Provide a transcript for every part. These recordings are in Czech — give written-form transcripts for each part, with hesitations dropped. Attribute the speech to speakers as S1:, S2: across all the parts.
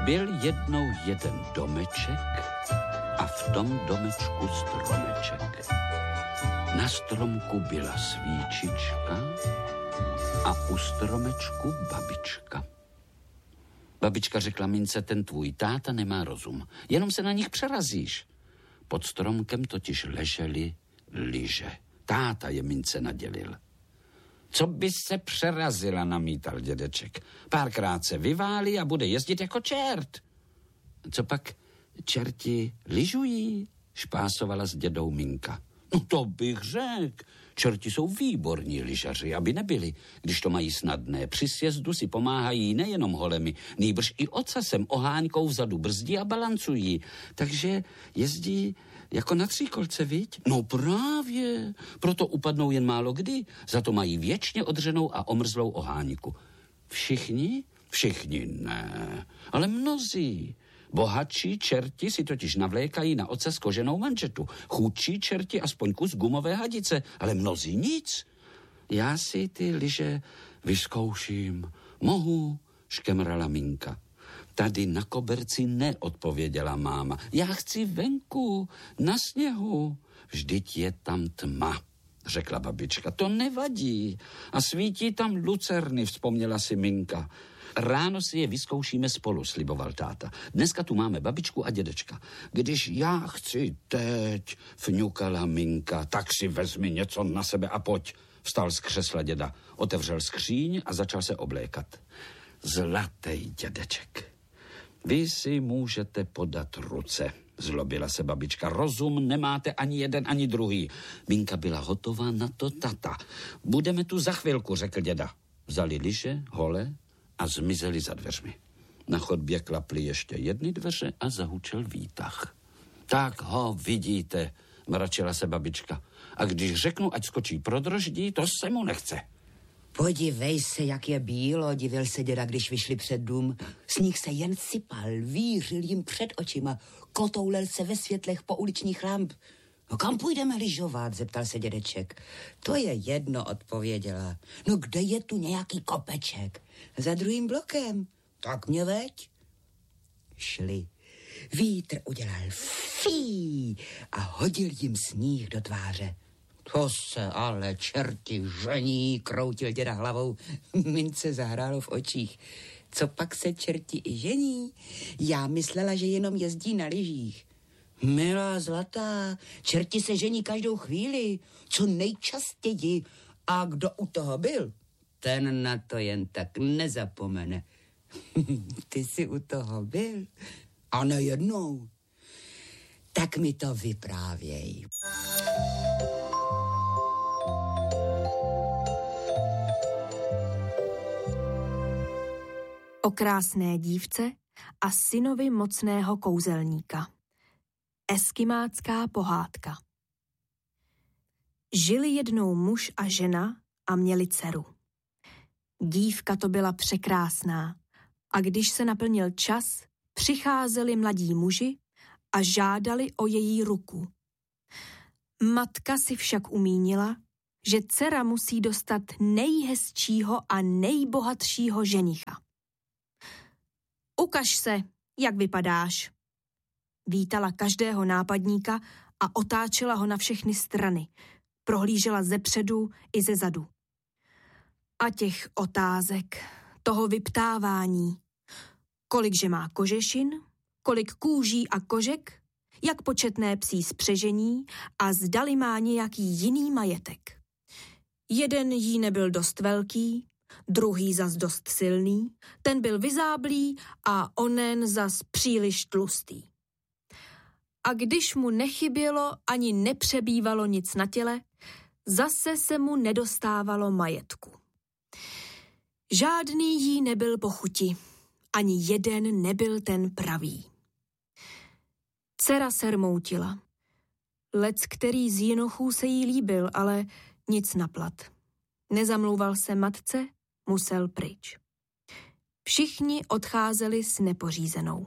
S1: Byl jednou jeden domeček a v tom domečku stromeček. Na stromku byla svíčička a u stromečku babička. Babička řekla Mince, ten tvůj táta nemá rozum, jenom se na nich přerazíš. Pod stromkem totiž ležely lyže. Táta je Mince nadělil. Co by se přerazila, namítal dědeček. Párkrát se vyválí a bude jezdit jako čert. Co pak čerti lyžují, špásovala s dědou Minka. No to bych řekl. Čerti jsou výborní lyžaři, aby nebyli. Když to mají snadné, při sjezdu si pomáhají nejenom holemi, nýbrž i ocasem, oháňkou vzadu brzdí a balancují. Takže jezdí jako na tříkolce, viď? No právě, proto upadnou jen málo kdy, za to mají věčně odřenou a omrzlou oháňku. Všichni? Všichni ne, ale mnozí. Bohatší čerti si totiž navlékají na ocas koženou manžetu. Chudší čerti aspoň kus gumové hadice, ale mnozí nic. Já si ty lyže vyzkouším. Mohu, škemrala Minka. Tady na koberci neodpověděla máma. Já chci venku, na sněhu. Vždyť je tam tma, řekla babička. To nevadí. A svítí tam lucerny, vzpomněla si Minka. Ráno si je vyzkoušíme spolu, sliboval táta. Dneska tu máme babičku a dědečka. Když já chci teď, fňukala Minka, tak si vezmi něco na sebe a pojď. Vstal z křesla děda, otevřel skříň a začal se oblékat. Zlatý dědeček. Vy si můžete podat ruce, zlobila se babička. Rozum nemáte ani jeden, ani druhý. Minka byla hotová na to tata. Budeme tu za chvilku, řekl děda. Vzali lyže, hole a zmizeli za dveřmi. Na chodbě klaply ještě jedny dveře a zahučel výtah. Tak ho vidíte, mračila se babička. A když řeknu, ať skočí pro droždí, to se mu nechce.
S2: Podívej se, jak je bílo, divil se děda, když vyšli před dům. Sníh se jen sypal, vířil jim před očima, kotoulel se ve světlech po uličních lamp. No kam půjdeme lyžovat, zeptal se dědeček. To je jedno, odpověděla. No kde je tu nějaký kopeček? Za druhým blokem. Tak mě veď. Šli. Vítr udělal fí a hodil jim sníh do tváře. To se ale čerti žení, kroutil děda hlavou. Mince zahrálo v očích. Co pak se čerti i žení? Já myslela, že jenom jezdí na lyžích. Milá zlatá, čerti se žení každou chvíli, co nejčastěji. A kdo u toho byl, ten na to jen tak nezapomene. Ty jsi u toho byl? A nejednou. Tak mi to vyprávěj.
S3: O krásné dívce a synovi mocného kouzelníka. Eskimácká pohádka. Žili jednou muž a žena a měli dceru. Dívka to byla překrásná a když se naplnil čas, přicházeli mladí muži a žádali o její ruku. Matka si však umínila, že dcera musí dostat nejhezčího a nejbohatšího ženicha. Ukaž se, jak vypadáš. Vítala každého nápadníka a otáčela ho na všechny strany. Prohlížela zepředu i ze zadu. A těch otázek, toho vyptávání. Kolikže má kožešin, kolik kůží a kožek, jak početné psí spřežení a zdali má nějaký jiný majetek. Jeden jí nebyl dost velký, druhý zas dost silný, ten byl vyzáblý a onen zas příliš tlustý. A když mu nechybělo ani nepřebývalo nic na těle, zase se mu nedostávalo majetku. Žádný jí nebyl po chuti, ani jeden nebyl ten pravý. Dcera se rmoutila. Leckterý z jinochů se jí líbil, ale nic na plat. Nezamlouval se matce, musel pryč. Všichni odcházeli s nepořízenou.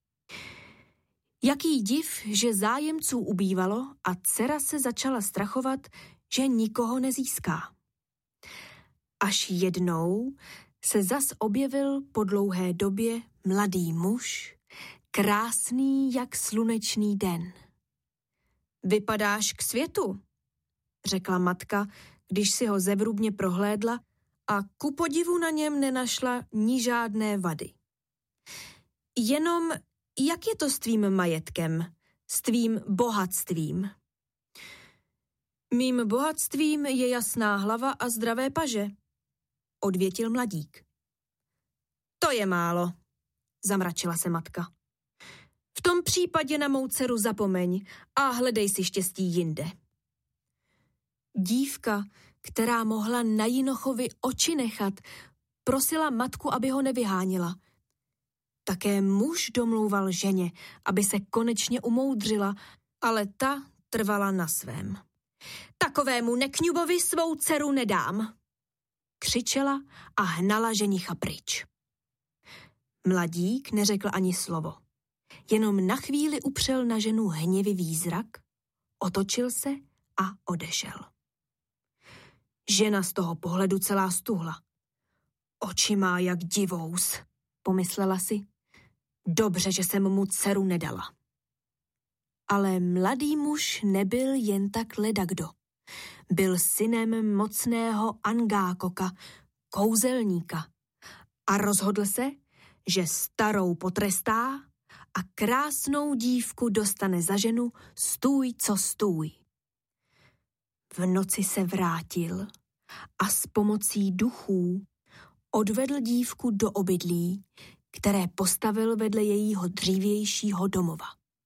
S3: Jaký div, že zájemců ubývalo a dcera se začala strachovat, že nikoho nezíská. Až jednou se zas objevil po dlouhé době mladý muž, krásný jak slunečný den. Vypadáš k světu, řekla matka, když si ho zevrubně prohlédla a ku podivu na něm nenašla ni žádné vady. Jenom, jak je to s tvým majetkem, s tvým bohatstvím? Mým bohatstvím je jasná hlava a zdravé paže, odvětil mladík. To je málo, zamračila se matka. V tom případě na mou dceru zapomeň a hledej si štěstí jinde. Dívka, která mohla na Jinochovi oči nechat, prosila matku, aby ho nevyhánila. Také muž domlouval ženě, aby se konečně umoudřila, ale ta trvala na svém. Takovému nekňubovi svou dceru nedám, křičela a hnala ženicha pryč. Mladík neřekl ani slovo. Jenom na chvíli upřel na ženu hněvivý zrak, otočil se a odešel. Žena z toho pohledu celá stuhla. Oči má jak divous, pomyslela si. Dobře, že jsem mu dceru nedala. Ale mladý muž nebyl jen tak ledakdo. Byl synem mocného Angákoka, kouzelníka, a rozhodl se, že starou potrestá a krásnou dívku dostane za ženu stůj co stůj. V noci se vrátil a s pomocí duchů odvedl dívku do obydlí, které postavil vedle jejího dřívějšího domova.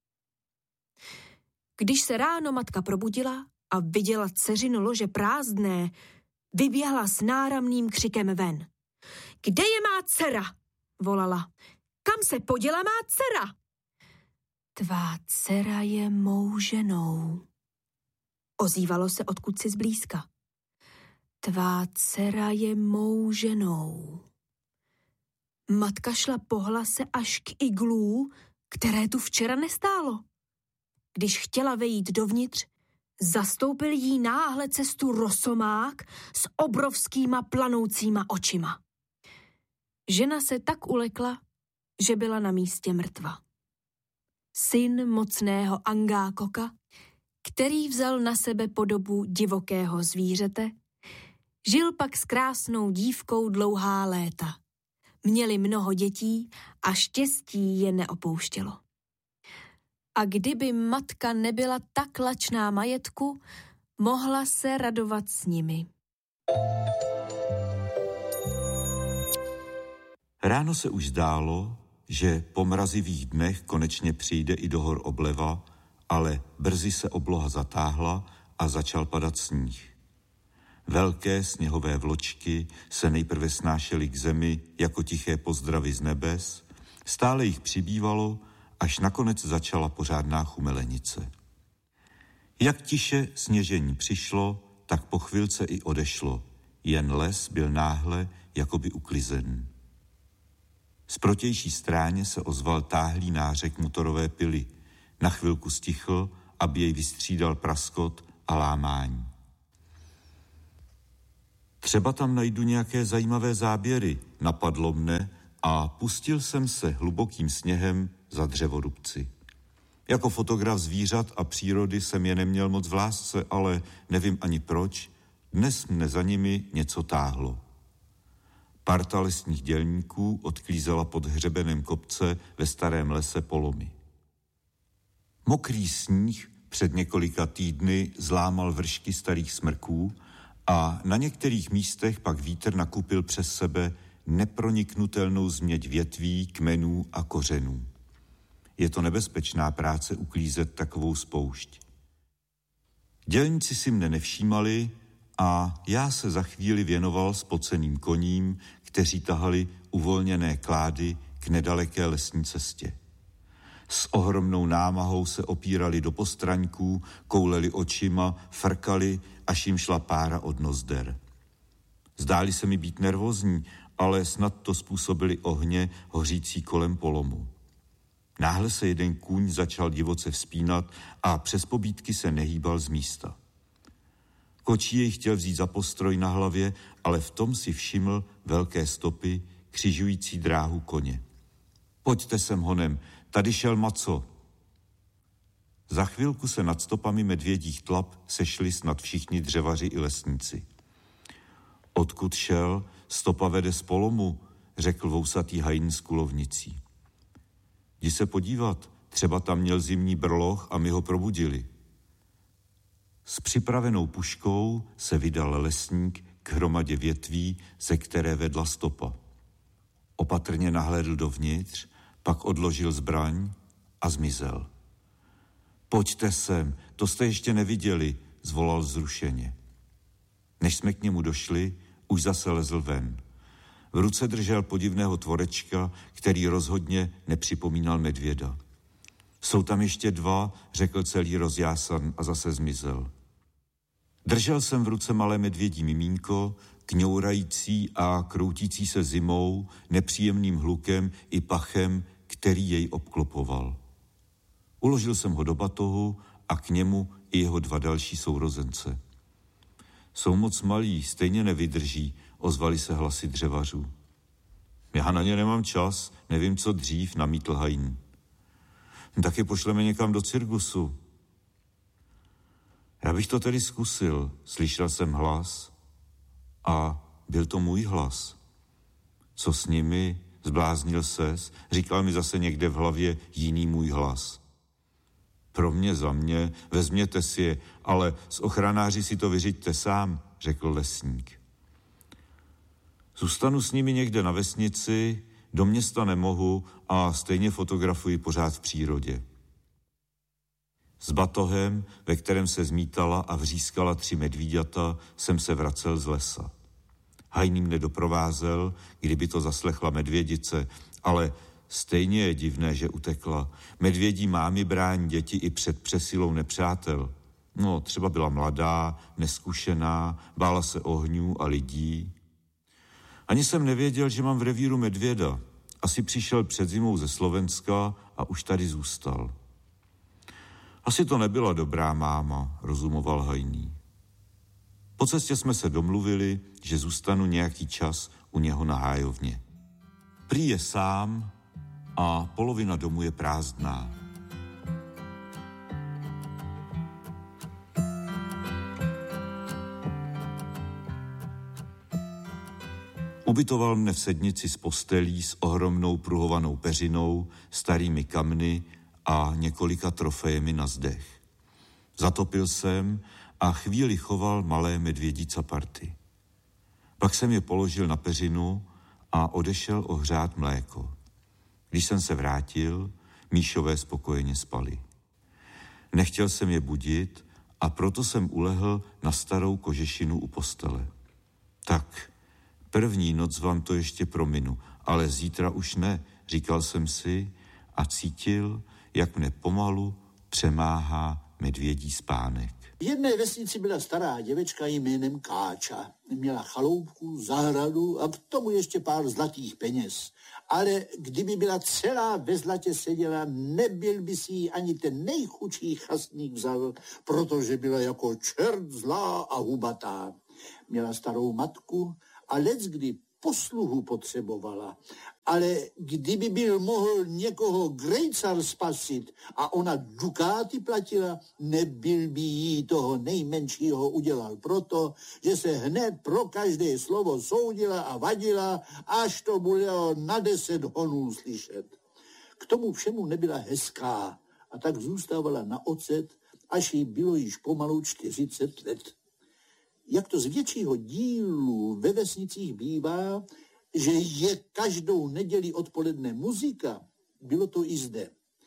S3: Když se ráno matka probudila a viděla dceřino lože prázdné, vyběhla s náramným křikem ven. Kde je má dcera? Volala. Kam se poděla má dcera? Tvá dcera je mou ženou, ozývalo se odkud si zblízka. Tvá dcera je mou ženou. Matka šla po hlase až k iglů, které tu včera nestálo. Když chtěla vejít dovnitř, zastoupil jí náhle cestu rosomák s obrovskýma planoucíma očima. Žena se tak ulekla, že byla na místě mrtva. Syn mocného Angákoka, který vzal na sebe podobu divokého zvířete, žil pak s krásnou dívkou dlouhá léta. Měli mnoho dětí a štěstí je neopouštělo. A kdyby matka nebyla tak lačná majetku, mohla se radovat s nimi.
S4: Ráno se už zdálo, že po mrazivých dnech konečně přijde i do hor obleva, ale brzy se obloha zatáhla a začal padat sníh. Velké sněhové vločky se nejprve snášely k zemi jako tiché pozdravy z nebes, stále jich přibývalo, až nakonec začala pořádná chumelenice. Jak tiše sněžení přišlo, tak po chvilce i odešlo, jen les byl náhle jakoby uklizen. Z protější stráně se ozval táhlý nářek motorové pily. Na chvilku stichl, aby jej vystřídal praskot a lámání. Třeba tam najdu nějaké zajímavé záběry, napadlo mne a pustil jsem se hlubokým sněhem za dřevorubci. Jako fotograf zvířat a přírody jsem je neměl moc v lásce, ale nevím ani proč, dnes mne za nimi něco táhlo. Parta lesních dělníků odklízela pod hřebenem kopce ve starém lese polomy. Mokrý sníh před několika týdny zlámal vršky starých smrků a na některých místech pak vítr nakupil přes sebe neproniknutelnou změť větví, kmenů a kořenů. Je to nebezpečná práce uklízet takovou spoušť. Dělníci si mne nevšímali a já se za chvíli věnoval spoceným koním, kteří tahali uvolněné klády k nedaleké lesní cestě. S ohromnou námahou se opírali do postraňků, kouleli očima, frkali, až jim šla pára od nozder. Zdáli se mi být nervózní, ale snad to způsobili ohně hořící kolem polomu. Náhle se jeden kůň začal divoce vzpínat a přes pobídky se nehýbal z místa. Kočí jej chtěl vzít za postroj na hlavě, ale v tom si všiml velké stopy křižující dráhu koně. Pojďte sem honem, tady šel Maco. Za chvilku se nad stopami medvědích tlap sešli snad všichni dřevaři i lesníci. Odkud šel, stopa vede z polomu, řekl vousatý Hain s kulovnicí. Jdi se podívat, třeba tam měl zimní brloch a my ho probudili. S připravenou puškou se vydal lesník k hromadě větví, ze které vedla stopa. Opatrně nahlédl dovnitř, pak odložil zbraň a zmizel. Pojďte sem, to jste ještě neviděli, zvolal vzrušeně. Než jsme k němu došli, už zase lezl ven. V ruce držel podivného tvorečka, který rozhodně nepřipomínal medvěda. Jsou tam ještě dva, řekl celý rozjásan a zase zmizel. Držel jsem v ruce malé medvědí mimínko, kňourající a kroutící se zimou, nepříjemným hlukem i pachem, který jej obklopoval. Uložil jsem ho do batohu a k němu i jeho dva další sourozence. Jsou moc malí, stejně nevydrží, ozvali se hlasy dřevařů. Já na ně nemám čas, nevím, co dřív, namítl Hain. Tak je pošleme někam do cirkusu. Já bych to tedy zkusil, slyšel jsem hlas a byl to můj hlas. Co s nimi, zbláznil ses, říkal mi zase někde v hlavě jiný můj hlas. Pro mě, za mě, vezměte si je, ale s ochranáři si to vyřiďte sám, řekl lesník. Zůstanu s nimi někde na vesnici, do města nemohu a stejně fotografuji pořád v přírodě. S batohem, ve kterém se zmítala a vřískala 3 medvíďata, jsem se vracel z lesa. Hain mne doprovázel, kdyby to zaslechla medvědice, ale stejně je divné, že utekla. Medvědí mámy brání děti i před přesilou nepřátel. No, třeba byla mladá, neskušená, bála se ohňů a lidí. Ani jsem nevěděl, že mám v revíru medvěda. Asi přišel před zimou ze Slovenska a už tady zůstal. Asi to nebyla dobrá máma, rozumoval Hain. Po cestě jsme se domluvili, že zůstanu nějaký čas u něho na hájovně. Prý je sám a polovina domu je prázdná. Ubytoval mne v sednici z postelí s ohromnou pruhovanou peřinou, starými kamny a několika trofejemi na zdech. Zatopil jsem a chvíli choval malé medvědí caparty. Pak jsem je položil na peřinu a odešel ohřát mléko. Když jsem se vrátil, míšové spokojeně spali. Nechtěl jsem je budit a proto jsem ulehl na starou kožešinu u postele. Tak, první noc vám to ještě prominu, ale zítra už ne, říkal jsem si a cítil, jak mne pomalu přemáhá medvědí spánek.
S5: V jedné vesnici byla stará děvečka jménem Káča. Měla chaloupku, zahradu a k tomu ještě pár zlatých peněz. Ale kdyby byla celá ve zlatě seděla, nebyl by si ji ani ten nejchudší chastník vzal, protože byla jako čert zlá a hubatá. Měla starou matku a leckdy posluhu potřebovala, ale kdyby byl mohl někoho grejcar spasit a ona dukáty platila, nebyl by jí toho nejmenšího udělal proto, že se hned pro každé slovo soudila a vadila, až to bylo na 10 honů slyšet. K tomu všemu nebyla hezká a tak zůstávala na ocet, až jí bylo již pomalu 40 let. Jak to z většího dílu ve vesnicích bývá, že je každou neděli odpoledne muzika, bylo to i zde.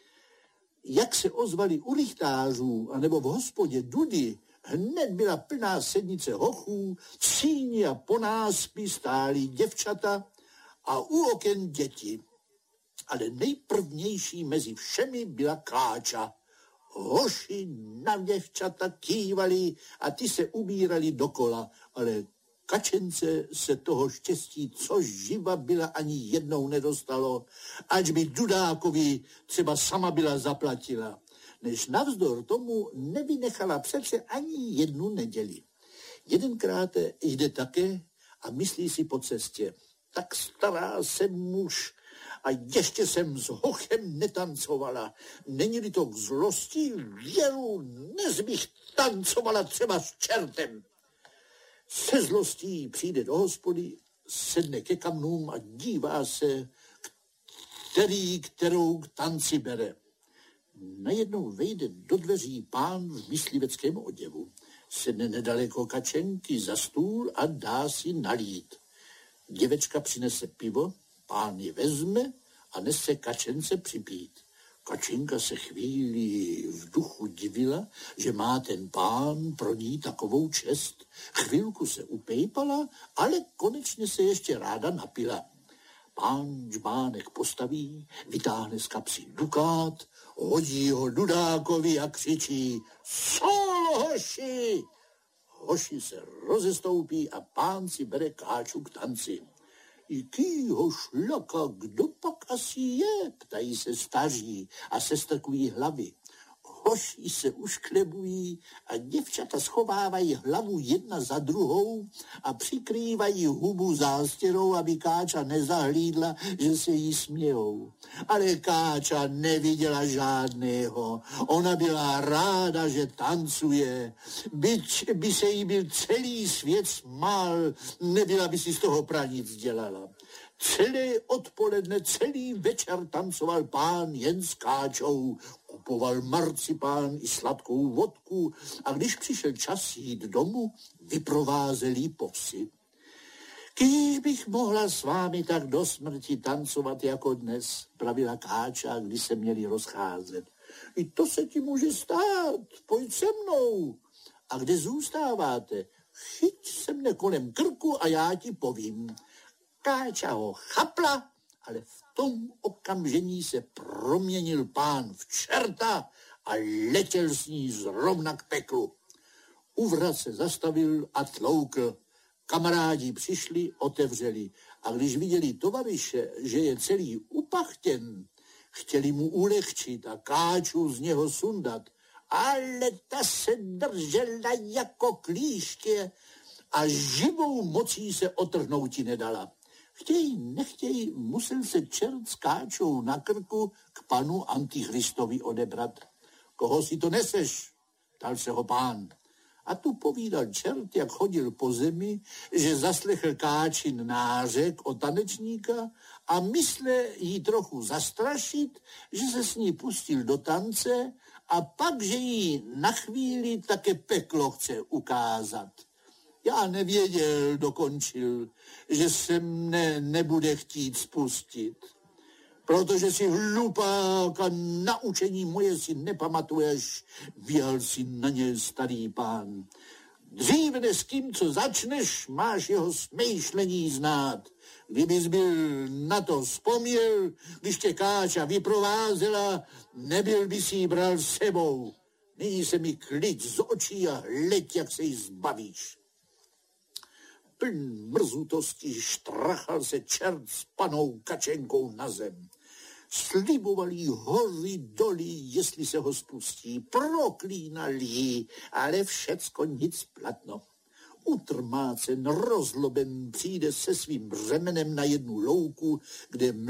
S5: Jak se ozvali u lichtářů anebo v hospodě dudy, hned byla plná sednice hochů, v síni a po náspí stály děvčata a u oken děti. Ale nejprvnější mezi všemi byla Káča. Hoši na děvčata kývali a ty se ubírali dokola, ale Kačence se toho štěstí, co živa byla, ani jednou nedostalo, ač by Dudákovi třeba sama byla zaplatila, než navzdor tomu nevynechala přece ani jednu neděli. Jedenkrát jde také a myslí si po cestě, tak stará jsem muž A ještě jsem s hochem netancovala. Není-li to k zlosti, věru, dnes bych tancovala třeba s čertem. Se zlostí přijde do hospody, sedne ke kamnům a dívá se, kterou k tanci bere. Najednou vejde do dveří pán v mysliveckém oděvu. Sedne nedaleko kačenky za stůl a dá si nalít. Děvečka přinese pivo, pán je vezme a nese kačence připít. Kačenka se chvíli v duchu divila, že má ten pán pro ní takovou čest. Chvilku se upejpala, ale konečně se ještě ráda napila. Pán džbánek postaví, vytáhne z kapsy dukát, hodí ho dudákovi a křičí: Sol, hoši! Hoši se rozestoupí a pán si bere Káču k tanci. Jakýho šlaka, kdo pak asi je? Ptají se staří a sestrkují hlavy. Hoši se ušklebují a děvčata schovávají hlavu jedna za druhou a přikrývají hubu zástěrou, aby Káča nezahlídla, že se jí smějou. Ale Káča neviděla žádného. Ona byla ráda, že tancuje. Byť by se jí byl celý svět smál, nebyla by si z toho pranic dělala. Celé odpoledne, celý večer tancoval pán jen s Káčou. Kupoval marcipán i sladkou vodku a když přišel čas jít domů, vyprovázel jí po vsi. Když bych mohla s vámi tak do smrti tancovat jako dnes, pravila Káča, když se měli rozcházet. I to se ti může stát, pojď se mnou. A kde zůstáváte? Chyť se mne kolem krku a já ti povím. Káča ho chapla, ale v tom okamžení se proměnil pán v čerta a letěl s ní zrovna k peklu. U vrat se zastavil a tloukl. Kamarádi přišli, otevřeli a když viděli tovaryše, že je celý upachtěn, chtěli mu ulehčit a Káču z něho sundat, ale ta se držela jako klíště a živou mocí se otrhnouti nedala. Chtěj, nechtěj, musel se čert s Káčou na krku k panu Antichristovi odebrat. Koho si to neseš? Ptal se ho pán. A tu povídal čert, jak chodil po zemi, že zaslechl Káčin nářek o tanečníka a mysle jí trochu zastrašit, že se s ní pustil do tance a pak, že jí na chvíli také peklo chce ukázat. Já nevěděl, dokončil, že se mne nebude chtít spustit. Protože si hlupák a na učení moje si nepamatuješ, vyjal si na ně starý pán. Dříve než s tím, co začneš, máš jeho smýšlení znát. Kdybys byl na to vzpomněl, když tě Káča vyprovázela, nebyl by si ji bral s sebou. Nyní se mi klid z očí a hleď, jak se jí zbavíš. Pln mrzutosti štrachal se čert s panou Kačenkou na zem. Sliboval jí hory doly, jestli se ho spustí, proklínal jí, ale všecko nic platno. Utrmácen, rozloben, přijde se svým břemenem na jednu louku, kde